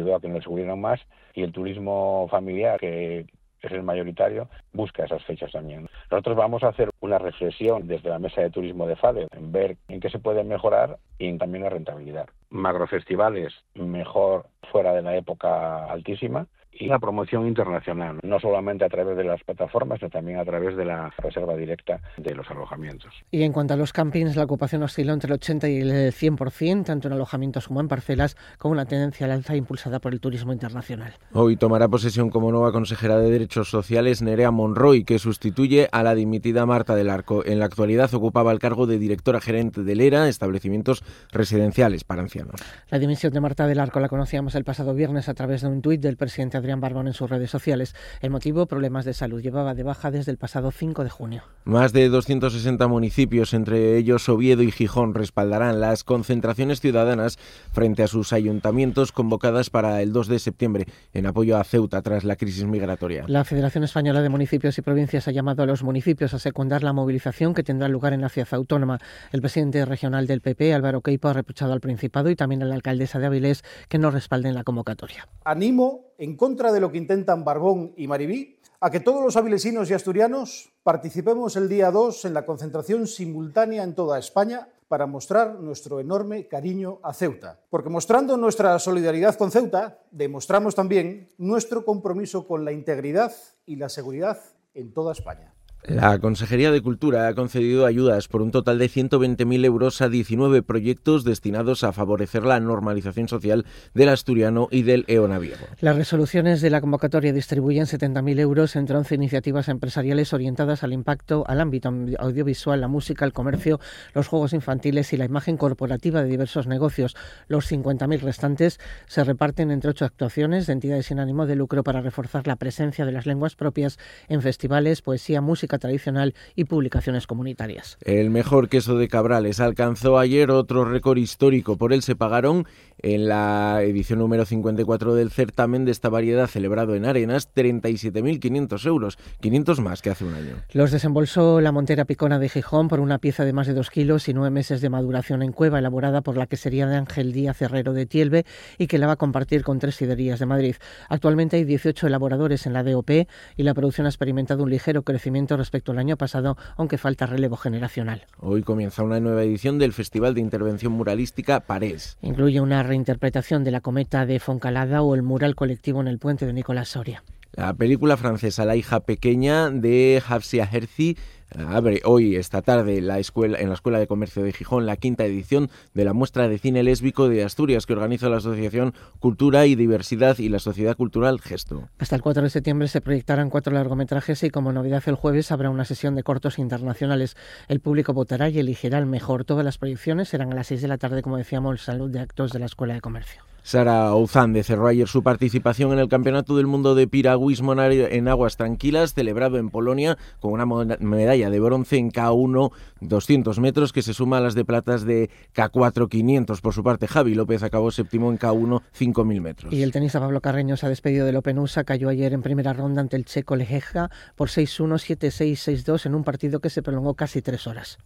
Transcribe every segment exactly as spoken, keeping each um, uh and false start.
ayudó a que nos subieran más, y el turismo familiar, que es el mayoritario, busca esas fechas también. Nosotros vamos a hacer una reflexión desde la mesa de turismo de FADE, en ver en qué se puede mejorar y en también la rentabilidad. Macrofestivales, mejor fuera de la época altísima, y la promoción internacional, no solamente a través de las plataformas, sino también a través de la reserva directa de los alojamientos. Y en cuanto a los campings, la ocupación osciló entre el ochenta y el cien por ciento, tanto en alojamientos como en parcelas, con una tendencia al alza impulsada por el turismo internacional. Hoy tomará posesión como nueva consejera de Derechos Sociales Nerea Monroy, que sustituye a la dimitida Marta del Arco. En la actualidad ocupaba el cargo de directora gerente del E R A, establecimientos residenciales para ancianos. La dimisión de Marta del Arco la conocíamos el pasado viernes a través de un tuit del presidente Adrián Barbón en sus redes sociales. El motivo, problemas de salud. Llevaba de baja desde el pasado cinco de junio. Más de doscientos sesenta municipios, entre ellos Oviedo y Gijón, respaldarán las concentraciones ciudadanas frente a sus ayuntamientos convocadas para el dos de septiembre en apoyo a Ceuta tras la crisis migratoria. La Federación Española de Municipios y Provincias ha llamado a los municipios a secundar la movilización que tendrá lugar en la ciudad autónoma. El presidente regional del P P, Álvaro Queipo, ha reprochado al Principado y también a la alcaldesa de Avilés que no respalden la convocatoria. Animo, en contra de lo que intentan Barbón y Maribí, a que todos los avilesinos y asturianos participemos el día dos en la concentración simultánea en toda España para mostrar nuestro enorme cariño a Ceuta. Porque mostrando nuestra solidaridad con Ceuta, demostramos también nuestro compromiso con la integridad y la seguridad en toda España. La Consejería de Cultura ha concedido ayudas por un total de ciento veinte mil euros a diecinueve proyectos destinados a favorecer la normalización social del asturiano y del eonaviego. Las resoluciones de la convocatoria distribuyen setenta mil euros entre once iniciativas empresariales orientadas al impacto, al ámbito audiovisual, la música, el comercio, los juegos infantiles y la imagen corporativa de diversos negocios. Los cincuenta mil restantes se reparten entre ocho actuaciones de entidades sin ánimo de lucro para reforzar la presencia de las lenguas propias en festivales, poesía, música tradicional y publicaciones comunitarias. El mejor queso de Cabrales alcanzó ayer otro récord histórico. Por él se pagaron, en la edición número cincuenta y cuatro del certamen de esta variedad celebrado en Arenas, treinta y siete mil quinientos euros, quinientos más que hace un año. Los desembolsó la Montera Picona de Gijón por una pieza de más de dos kilos y nueve meses de maduración en cueva, elaborada por la quesería de Ángel Díaz Herrero de Tielbe y que la va a compartir con tres siderías de Madrid. Actualmente hay dieciocho elaboradores en la D O P y la producción ha experimentado un ligero crecimiento respecto al año pasado, aunque falta relevo generacional. Hoy comienza una nueva edición del Festival de Intervención Muralística Parés. Incluye una reinterpretación de La cometa de Foncalada o el mural colectivo en el puente de Nicolás Soria. La película francesa La hija pequeña de Hafsia Herzi abre hoy, esta tarde, la escuela, en la Escuela de Comercio de Gijón, la quinta edición de la muestra de cine lésbico de Asturias que organiza la Asociación Cultura y Diversidad y la Sociedad Cultural Gesto. Hasta el cuatro de septiembre se proyectarán cuatro largometrajes y como novedad el jueves habrá una sesión de cortos internacionales. El público votará y elegirá el mejor. Todas las proyecciones serán a las seis de la tarde, como decíamos, el salón de actos de la Escuela de Comercio. Sara Ouzande cerró ayer su participación en el Campeonato del Mundo de Piragüismo en aguas tranquilas, celebrado en Polonia, con una medalla de bronce en K uno doscientos metros, que se suma a las de platas de K cuatro quinientos. Por su parte, Javi López acabó séptimo en K uno cinco mil metros. Y el tenista Pablo Carreño se ha despedido del Open U S A, cayó ayer en primera ronda ante el checo Lejeja por seis uno, siete seis, seis dos en un partido que se prolongó casi tres horas.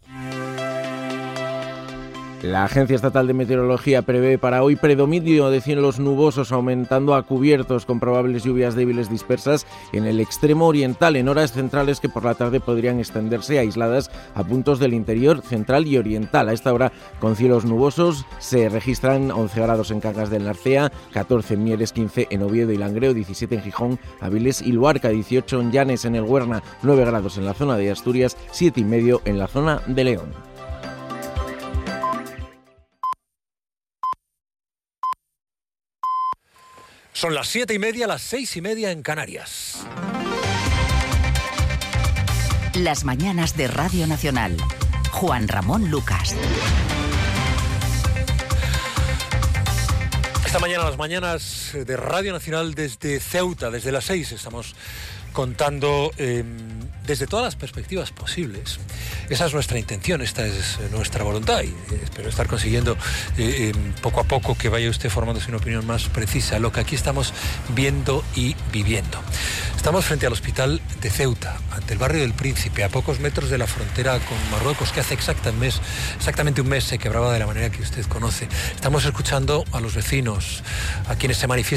La Agencia Estatal de Meteorología prevé para hoy predominio de cielos nubosos, aumentando a cubiertos, con probables lluvias débiles dispersas en el extremo oriental, en horas centrales que por la tarde podrían extenderse aisladas a puntos del interior central y oriental. A esta hora, con cielos nubosos, se registran once grados en Cangas del Narcea, catorce en Mieres, quince en Oviedo y Langreo, diecisiete en Gijón, Avilés y Luarca, dieciocho en Llanes, en el Huerna, nueve grados en la zona de Asturias, siete y medio en la zona de León. Son las siete y media, las seis y media en Canarias. Las mañanas de Radio Nacional. Juan Ramón Lucas. Esta mañana, las mañanas de Radio Nacional desde Ceuta, desde las seis, estamos contando eh, desde todas las perspectivas posibles. Esa es nuestra intención, esta es nuestra voluntad y espero estar consiguiendo eh, eh, poco a poco que vaya usted formándose una opinión más precisa, lo que aquí estamos viendo y viviendo. Estamos frente al hospital de Ceuta, ante el barrio del Príncipe, a pocos metros de la frontera con Marruecos, que hace exacta un mes, exactamente un mes se quebraba de la manera que usted conoce. Estamos escuchando a los vecinos, a quienes se manifiestan